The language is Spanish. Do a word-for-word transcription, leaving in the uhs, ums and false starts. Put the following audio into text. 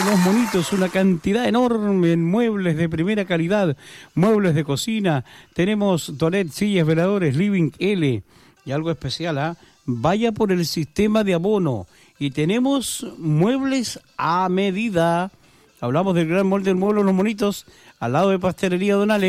Los Monitos, una cantidad enorme en muebles de primera calidad, muebles de cocina. Tenemos toilet, sillas, veladores, living L y algo especial, ¿ah? ¿eh? Vaya por el sistema de abono y tenemos muebles a medida. Hablamos del gran molde del mueble Los Monitos, al lado de Pastelería Don Ale.